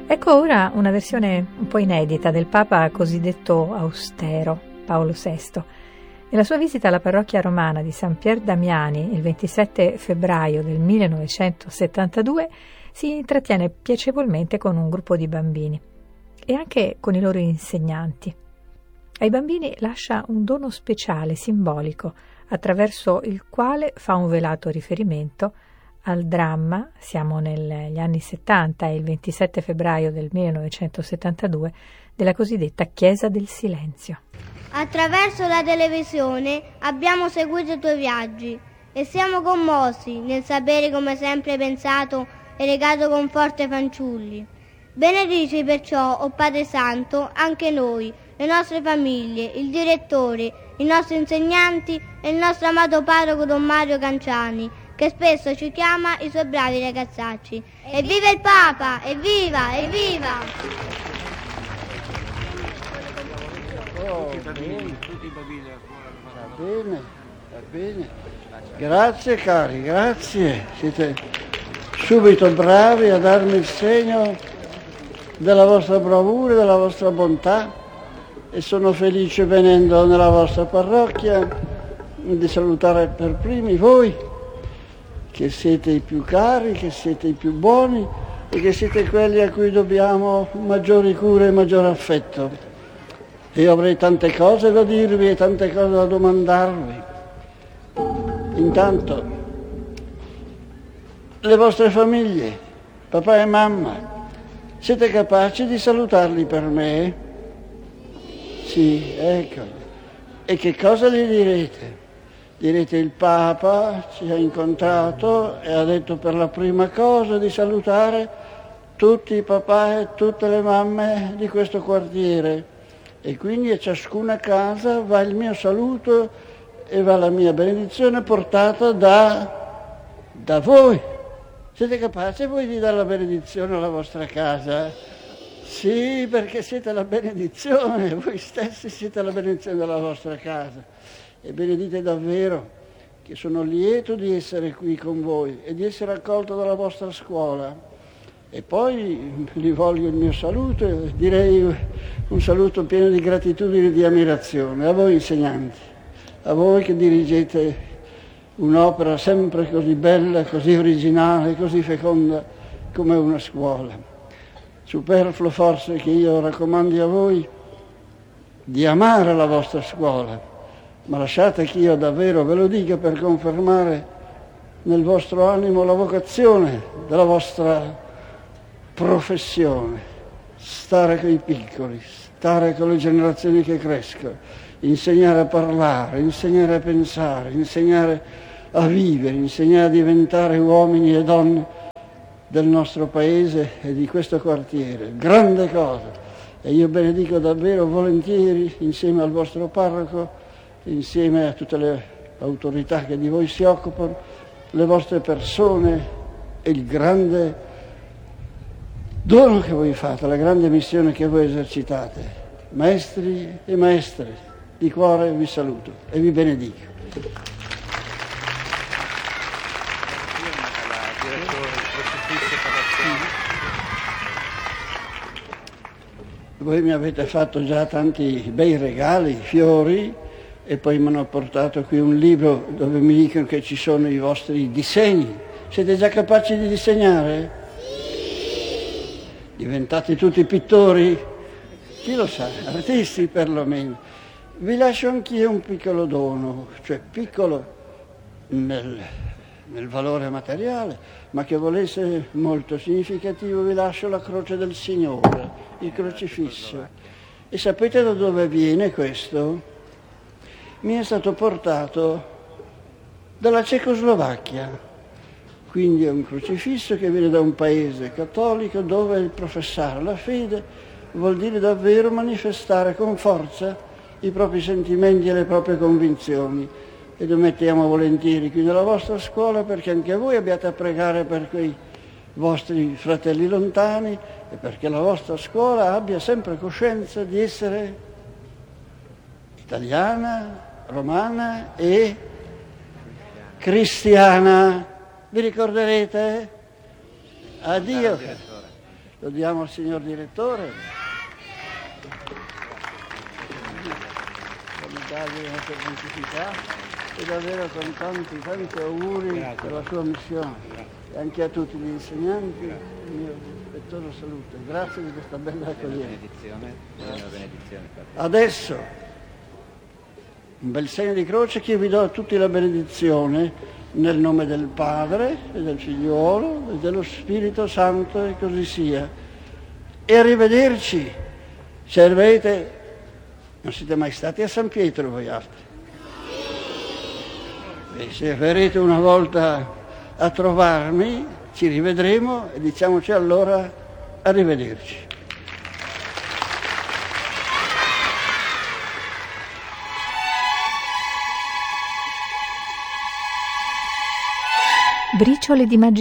Ecco ora una versione un po' inedita del Papa cosiddetto austero, Paolo VI. Nella sua visita alla parrocchia romana di San Pier Damiani il 27 febbraio del 1972 si intrattiene piacevolmente con un gruppo di bambini e anche con i loro insegnanti. Ai bambini lascia un dono speciale, simbolico, attraverso il quale fa un velato riferimento al dramma, siamo negli anni 70 e il 27 febbraio del 1972, della cosiddetta Chiesa del Silenzio. Attraverso la televisione abbiamo seguito i tuoi viaggi e siamo commossi nel sapere come sempre pensato e legato con forte ai fanciulli. Benedici perciò, o Padre Santo, anche noi, le nostre famiglie, il direttore, i nostri insegnanti e il nostro amato parroco Don Mario Canciani, che spesso ci chiama i suoi bravi ragazzacci. Evviva il Papa! Evviva! Evviva! Tutti i bambini va bene. Grazie cari, grazie. Siete subito bravi a darmi il segno della vostra bravura, della vostra bontà, e sono felice venendo nella vostra parrocchia di salutare per primi voi, che siete i più cari, che siete i più buoni e che siete quelli a cui dobbiamo maggiori cure e maggiore affetto. Io avrei tante cose da dirvi e tante cose da domandarvi. Intanto, le vostre famiglie, papà e mamma, siete capaci di salutarli per me? Sì, ecco. E che cosa gli direte? Direte: il Papa ci ha incontrato e ha detto per la prima cosa di salutare tutti i papà e tutte le mamme di questo quartiere, e quindi a ciascuna casa va il mio saluto e va la mia benedizione portata da voi. Siete capaci voi di dare la benedizione alla vostra casa? Sì, perché siete la benedizione, voi stessi siete la benedizione della vostra casa. E benedite davvero, che sono lieto di essere qui con voi e di essere accolto dalla vostra scuola. E poi gli voglio il mio saluto, e direi un saluto pieno di gratitudine e di ammirazione a voi insegnanti, a voi che dirigete un'opera sempre così bella, così originale, così feconda come una scuola. Superfluo forse che io raccomandi a voi di amare la vostra scuola, ma lasciate che io davvero ve lo dica per confermare nel vostro animo la vocazione della vostra professione: stare con i piccoli, stare con le generazioni che crescono, insegnare a parlare, insegnare a pensare, insegnare a vivere, insegnare a diventare uomini e donne del nostro paese e di questo quartiere. Grande cosa! E io benedico davvero volentieri, insieme al vostro parroco, insieme a tutte le autorità che di voi si occupano, le vostre persone e il grande dono che voi fate, la grande missione che voi esercitate. Maestri e maestre, di cuore vi saluto e vi benedico. Voi mi avete fatto già tanti bei regali, fiori, e poi mi hanno portato qui un libro dove mi dicono che ci sono i vostri disegni. Siete già capaci di disegnare? Sì. Diventate tutti pittori? Chi lo sa, artisti perlomeno. Vi lascio anch'io un piccolo dono, cioè piccolo nel valore materiale, ma che vuole essere molto significativo. Vi lascio la croce del Signore, il crocifisso. E sapete da dove viene questo? Mi è stato portato dalla Cecoslovacchia, quindi è un crocifisso che viene da un paese cattolico dove il professare la fede vuol dire davvero manifestare con forza i propri sentimenti e le proprie convinzioni. E lo mettiamo volentieri qui nella vostra scuola, perché anche voi abbiate a pregare per quei vostri fratelli lontani e perché la vostra scuola abbia sempre coscienza di essere italiana, romana e cristiana. Vi ricorderete? Addio. Lo diamo al signor direttore. La medaglia della scientificità e davvero con tanti auguri per la sua missione. E anche a tutti gli insegnanti, il mio rispettoso saluto. Grazie di questa bella accoglienza. Adesso un bel segno di croce che io vi do a tutti la benedizione nel nome del Padre e del Figliolo e dello Spirito Santo, e così sia. E arrivederci. Se avete, non siete mai stati a San Pietro voi altri? E se verrete una volta a trovarmi, ci rivedremo e diciamoci allora arrivederci. Briciole di magia.